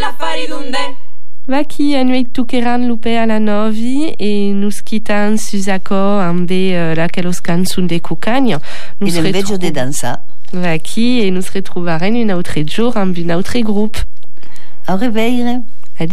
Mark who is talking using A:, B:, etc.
A: affari d'un dè.
B: Vaki noi tuqueran lupe alla novi e nus quitan susacò ambe la quellos canzun de cucagna.
C: E l'inveggio de dansa.
B: Vaki e nus retrouvarem un autre jour amb un autre groupe.
C: Au revoir.